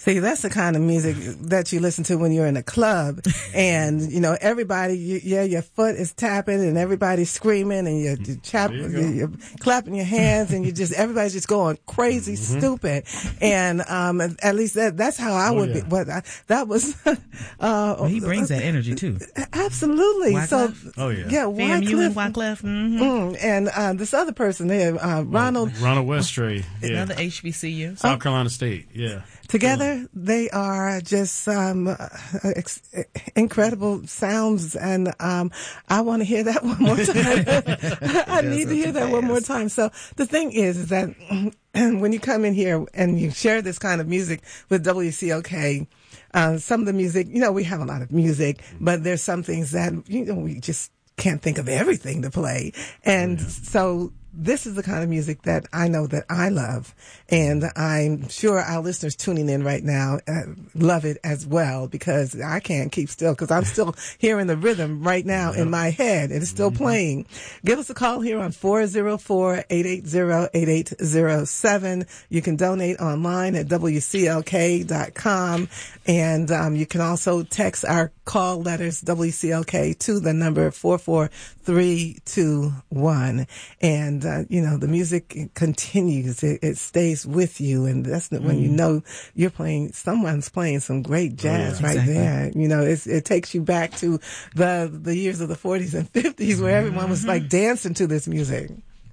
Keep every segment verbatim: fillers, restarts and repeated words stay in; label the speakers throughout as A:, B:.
A: See, that's the kind of music that you listen to when you're in a club, and you know everybody. You, yeah, your foot is tapping, and everybody's screaming, and you're, you're, chap, you you're, you're clapping your hands, and you just everybody's just going crazy, mm-hmm. stupid. And um, at least that that's how I oh, would yeah. be. But I, that was. uh,
B: well, he brings that energy too.
A: Absolutely.
B: Wyclef?
A: So,
C: oh yeah,
A: yeah,
B: Wyclef. and Wyclef. Mm-hmm.
A: Mm, and uh, this other person there, uh, Ronald.
C: Oh, Ronald Westray. Yeah.
B: Another H B C U.
C: South oh. Carolina State. Yeah.
A: Together, they are just um, ex- incredible sounds, and um, I want to hear that one more time. I need to hear that fast. one more time. So the thing is, is that when you come in here and you share this kind of music with W C L K, uh, some of the music, you know, we have a lot of music, but there's some things that, you know, we just can't think of everything to play. And yeah. so this is the kind of music that I know that I love, and I'm sure our listeners tuning in right now uh, love it as well, because I can't keep still because I'm still hearing the rhythm right now yep. in my head. It is still mm-hmm. playing. Give us a call here on four oh four, eight eight zero, eight eight zero seven. You can donate online at W C L K dot com, and um, you can also text our call letters W C L K to the number four four three two one. And uh, you know, the music continues. It, it stays with you. And that's when mm. you know you're playing, someone's playing some great jazz oh, yeah. right exactly. there. You know, it's, it takes you back to the, the years of the forties and fifties where everyone was like dancing to this music.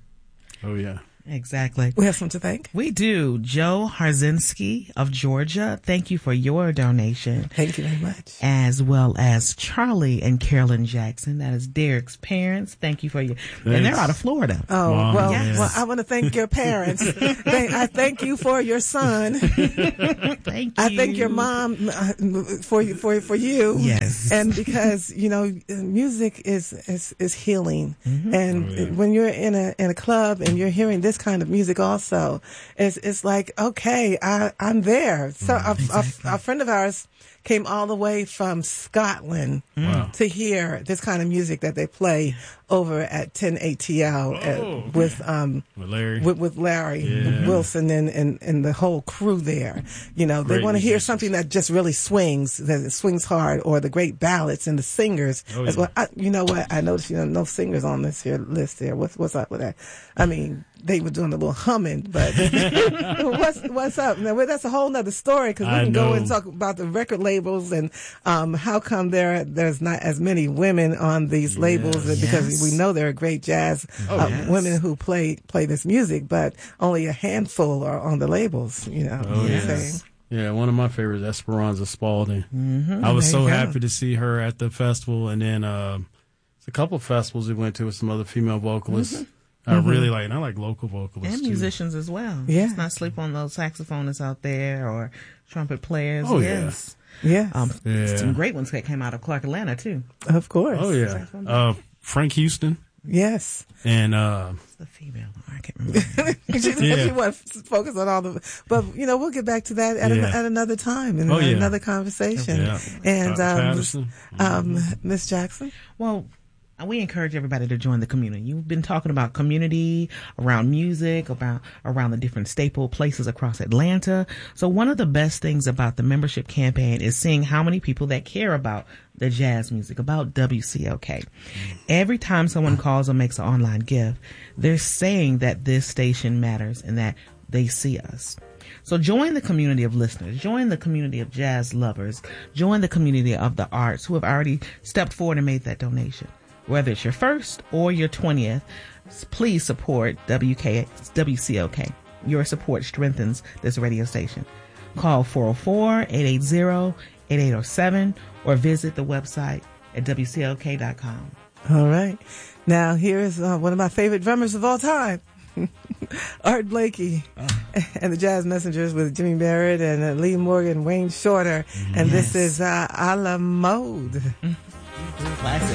C: Oh, yeah.
B: Exactly.
A: We have some to thank.
B: We do. Joe Harzinski of Georgia, thank you for your donation.
A: Thank you very much.
B: As well as Charlie and Carolyn Jackson. That is Derek's parents. Thank you for your... Thanks. And they're out of Florida.
A: Oh, wow. well, yes. well, I want to thank your parents. thank, I thank you for your son.
B: Thank you.
A: I thank your mom uh, for, for, for you.
B: Yes.
A: And because, you know, music is, is, is healing. Mm-hmm. And
C: oh, yeah.
A: when you're in a, in a club and you're hearing this kind of music also, it's it's like, okay, I, I'm there. So
B: mm,
A: a,
B: exactly.
A: a, a friend of ours came all the way from Scotland
C: wow.
A: to hear this kind of music that they play over at ten A T L
C: oh,
A: at,
C: okay.
A: with um
C: with Larry,
A: with, with Larry
C: yeah.
A: Wilson and, and and the whole crew there. You know,
C: great
A: they want to hear
C: musicians. Something
A: that just really swings, that it swings hard, or the great ballads and the singers
C: oh,
A: as
C: yeah.
A: well. I, you know what? I noticed you know no singers on this here list here. What's what's up with that? I mean, they were doing a little humming, but what's what's up? Now, well, that's a whole nother story, because we
C: I
A: can go
C: know.
A: and talk about the record labels and um, how come there there's not as many women on these
C: yes.
A: labels, because
B: yes.
A: we know there are great jazz
C: oh,
A: uh,
C: yes.
A: women who play play this music, but only a handful are on the labels. You know,
C: oh,
A: what
C: yes.
A: I'm saying?
C: Yeah, one of my favorites, Esperanza Spalding.
B: Mm-hmm.
C: I was
A: There
C: so
A: you go.
C: happy to see her at the festival, and then uh, it's a couple of festivals we went to with some other female vocalists.
B: Mm-hmm.
C: I
A: Mm-hmm.
C: really like, and I like local vocalists
B: And
C: too.
B: musicians as well.
A: Yeah.
B: Let's not sleep on those saxophonists out there or trumpet players.
C: Oh,
B: yes.
A: Yeah,
B: Um,
C: Yeah.
B: Some great ones that came out of Clark, Atlanta, too.
A: of course.
C: Oh yeah, uh, Frank Houston
A: Yes.
C: and uh,
B: It's the female. I can't remember.
A: she,
C: Yeah.
A: she wants to focus on all the, but you know, we'll get back to that at,
C: Yeah.
A: an, at another time in
C: Oh, yeah.
A: another conversation.
C: yeah,
A: And
C: Doctor
A: um,
C: Patterson.
A: um, Miss Jackson.
B: Well, we encourage everybody to join the community. You've been talking about community around music, about around the different staple places across Atlanta. So one of the best things about the membership campaign is seeing how many people that care about the jazz music, about W C L K. Every time someone calls or makes an online gift, they're saying that this station matters and that they see us. So join the community of listeners, join the community of jazz lovers, join the community of the arts who have already stepped forward and made that donation. Whether it's your first or your twentieth, please support W K, W C L K. Your support strengthens this radio station. Call four oh four, eight eight zero, eight eight zero seven or visit the website at W C L K dot com.
A: All right. Now, here is uh, one of my favorite drummers of all time, Art Blakey, oh. and the Jazz Messengers with Jimmy Barrett and uh, Lee Morgan, Wayne Shorter. And
B: Yes.
A: this is uh, A La Mode.
B: Classic.